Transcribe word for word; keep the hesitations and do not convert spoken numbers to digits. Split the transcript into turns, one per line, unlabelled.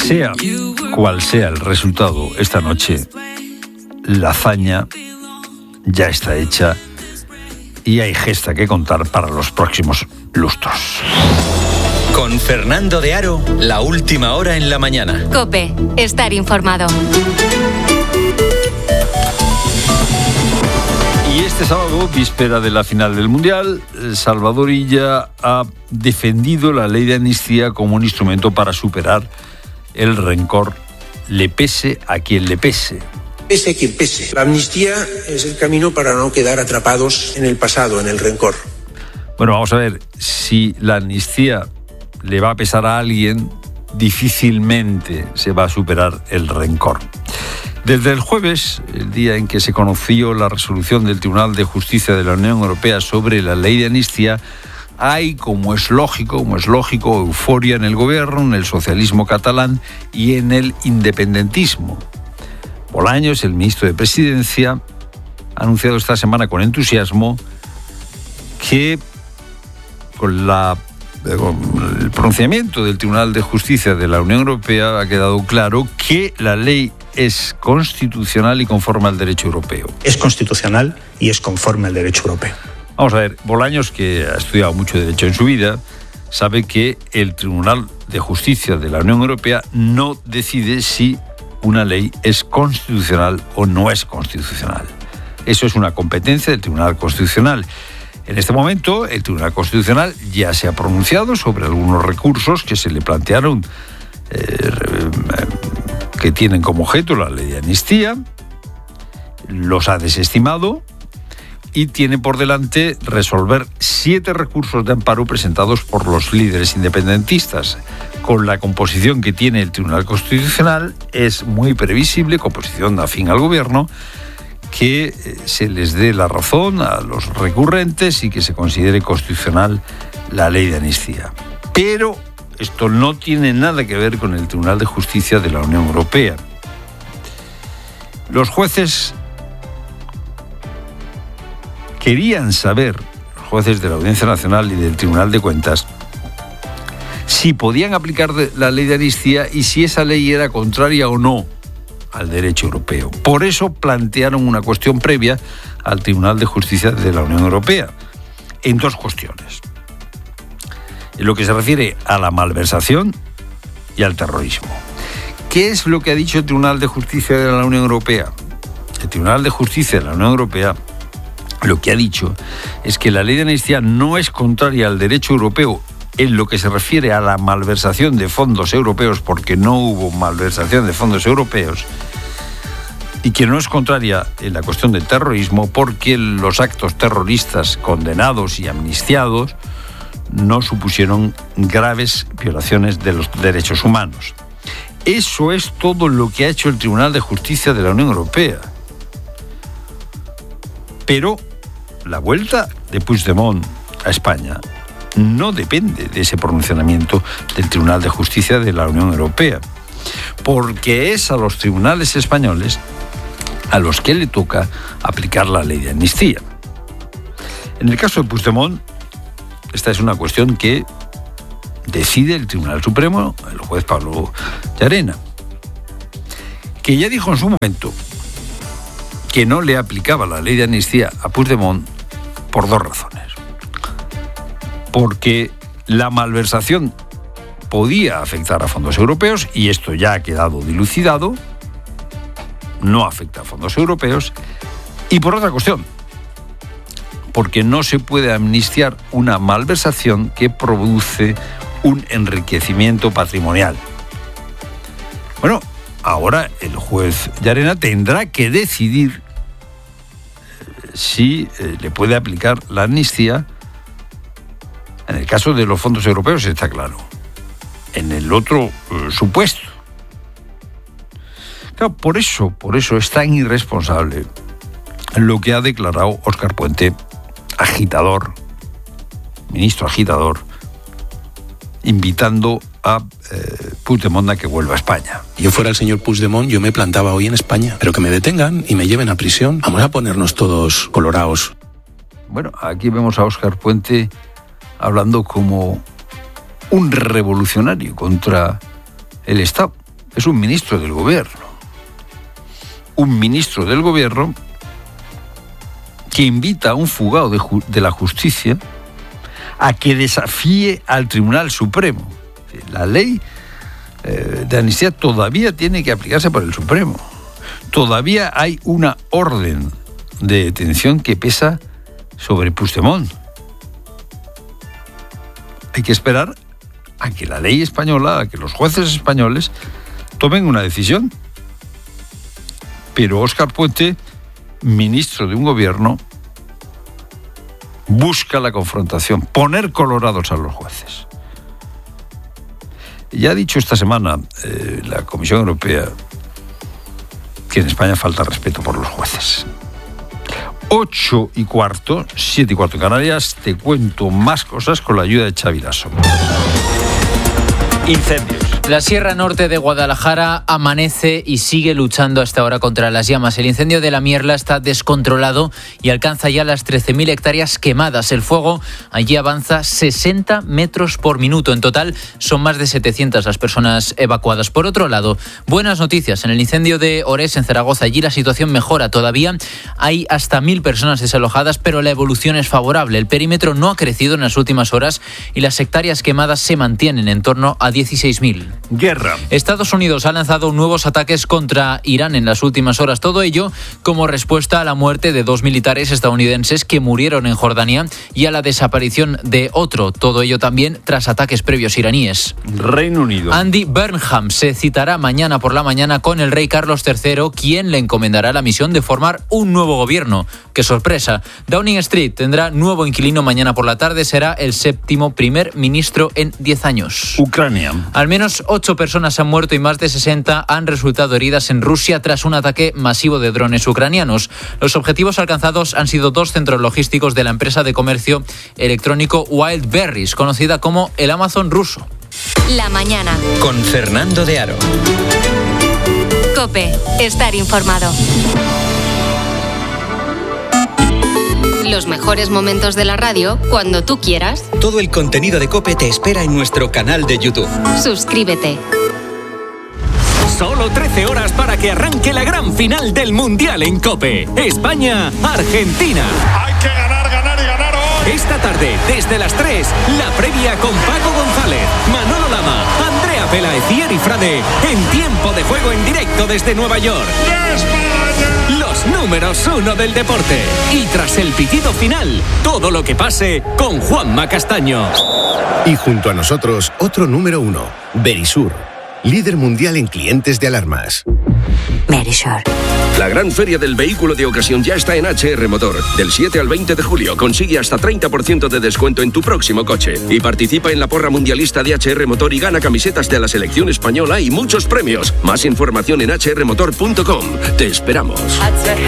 Sea cual sea el resultado esta noche, la hazaña ya está hecha y hay gesta que contar para los próximos lustros.
Con Fernando de Aro, la última hora en la mañana.
COPE, estar informado.
Y este sábado, víspera de la final del Mundial, Salvador Illa ha defendido la ley de amnistía como un instrumento para superar el rencor, le pese a quien le pese.
Pese a quien pese. La amnistía es el camino para no quedar atrapados en el pasado, en el rencor.
Bueno, vamos a ver, si la amnistía le va a pesar a alguien, difícilmente se va a superar el rencor. Desde el jueves, el día en que se conoció la resolución del Tribunal de Justicia de la Unión Europea sobre la ley de amnistía, hay, como es lógico, como es lógico, euforia en el gobierno, en el socialismo catalán y en el independentismo. Bolaños, el ministro de Presidencia, ha anunciado esta semana con entusiasmo que con la con el pronunciamiento del Tribunal de Justicia de la Unión Europea ha quedado claro que la ley es constitucional y conforme al derecho europeo.
Es constitucional y es conforme al derecho europeo.
Vamos a ver, Bolaños, que ha estudiado mucho derecho en su vida, sabe que el Tribunal de Justicia de la Unión Europea no decide si una ley es constitucional o no es constitucional. Eso es una competencia del Tribunal Constitucional. En este momento, el Tribunal Constitucional ya se ha pronunciado sobre algunos recursos que se le plantearon, eh, que tienen como objeto la ley de amnistía, los ha desestimado y tiene por delante resolver siete recursos de amparo presentados por los líderes independentistas. Con la composición que tiene el Tribunal Constitucional, es muy previsible, composición afín al gobierno, que se les dé la razón a los recurrentes y que se considere constitucional la ley de amnistía. Pero esto no tiene nada que ver con el Tribunal de Justicia de la Unión Europea. Los jueces querían saber, los jueces de la Audiencia Nacional y del Tribunal de Cuentas, si podían aplicar la ley de amnistía y si esa ley era contraria o no al derecho europeo. Por eso plantearon una cuestión previa al Tribunal de Justicia de la Unión Europea, en dos cuestiones. En lo que se refiere a la malversación y al terrorismo. ¿Qué es lo que ha dicho el Tribunal de Justicia de la Unión Europea? El Tribunal de Justicia de la Unión Europea lo que ha dicho es que la ley de amnistía no es contraria al derecho europeo en lo que se refiere a la malversación de fondos europeos, porque no hubo malversación de fondos europeos, y que no es contraria en la cuestión del terrorismo, porque los actos terroristas condenados y amnistiados no supusieron graves violaciones de los derechos humanos. Eso es todo lo que ha hecho el Tribunal de Justicia de la Unión Europea. Pero la vuelta de Puigdemont a España no depende de ese pronunciamiento del Tribunal de Justicia de la Unión Europea, porque es a los tribunales españoles a los que le toca aplicar la ley de amnistía. En el caso de Puigdemont, esta es una cuestión que decide el Tribunal Supremo, el juez Pablo Llarena, que ya dijo en su momento que no le aplicaba la ley de amnistía a Puigdemont por dos razones. Porque la malversación podía afectar a fondos europeos, y esto ya ha quedado dilucidado, no afecta a fondos europeos, y por otra cuestión, porque no se puede amnistiar una malversación que produce un enriquecimiento patrimonial. Bueno, ahora el juez Llarena tendrá que decidir si eh, le puede aplicar la amnistía. En el caso de los fondos europeos está claro. En el otro eh, supuesto. Claro, por eso, por eso es tan irresponsable lo que ha declarado Óscar Puente, agitador, ministro agitador, invitando a eh, Puigdemont a que vuelva a España.
Si yo fuera el señor Puigdemont, yo me plantaba hoy en España, pero que me detengan y me lleven a prisión. Vamos a ponernos todos colorados.
Bueno, aquí vemos a Óscar Puente hablando como un revolucionario contra el Estado. es un ministro del gobierno. Un ministro del gobierno que invita a un fugado de, ju- de la justicia a que desafíe al Tribunal Supremo. La ley eh, de amnistía todavía tiene que aplicarse por el Supremo. Todavía hay una orden de detención que pesa sobre Puigdemont. Hay que esperar a que la ley española, a que los jueces españoles tomen una decisión. Pero Óscar Puente, ministro de un gobierno, busca la confrontación, poner colorados a los jueces. Ya ha dicho esta semana eh, la Comisión Europea que en España falta respeto por los jueces. Ocho y cuarto, siete y cuarto en Canarias, te cuento más cosas con la ayuda de Xavi Lasso. Incendios.
La Sierra Norte de Guadalajara amanece y sigue luchando hasta ahora contra las llamas. El incendio de la Mierla está descontrolado y alcanza ya las trece mil hectáreas quemadas. El fuego allí avanza sesenta metros por minuto. En total son más de setecientas las personas evacuadas. Por otro lado, buenas noticias. En el incendio de Ores, en Zaragoza, allí la situación mejora. Todavía hay hasta mil personas desalojadas, pero la evolución es favorable. El perímetro no ha crecido en las últimas horas y las hectáreas quemadas se mantienen en torno a dieciséis mil.
Guerra.
Estados Unidos ha lanzado nuevos ataques contra Irán en las últimas horas. Todo ello como respuesta a la muerte de dos militares estadounidenses que murieron en Jordania y a la desaparición de otro. Todo ello también tras ataques previos iraníes.
Reino Unido.
Andy Burnham se citará mañana por la mañana con el rey Carlos tercero, quien le encomendará la misión de formar un nuevo gobierno. ¡Qué sorpresa! Downing Street tendrá nuevo inquilino mañana por la tarde. Será el séptimo primer ministro en diez años.
Ucrania.
Al menos ocho personas han muerto y más de sesenta han resultado heridas en Rusia tras un ataque masivo de drones ucranianos. Los objetivos alcanzados han sido dos centros logísticos de la empresa de comercio electrónico Wildberries, conocida como el Amazon ruso.
La mañana.
Con Fernando de Aro.
COPE. Estar informado. Los mejores momentos de la radio cuando tú quieras.
Todo el contenido de COPE te espera en nuestro canal de YouTube.
Suscríbete.
Solo trece horas para que arranque la gran final del Mundial en COPE. España-Argentina.
Hay que ganar, ganar y ganar hoy.
Esta tarde, desde las tres, la previa con Paco González, Manolo Lama, Andrea Peláez y Eri Frade, en tiempo de juego en directo desde Nueva York.
¡España!
Los números uno del deporte. Y tras el pitido final, todo lo que pase con Juanma Castaño.
Y junto a nosotros, otro número uno, Verisur, líder mundial en clientes de alarmas.
Verisur.
La gran feria del vehículo de ocasión ya está en H R Motor. Del siete al veinte de julio consigue hasta treinta por ciento de descuento en tu próximo coche. Y participa en la porra mundialista de H R Motor y gana camisetas de la selección española y muchos premios. Más información en h r motor punto com. Te esperamos.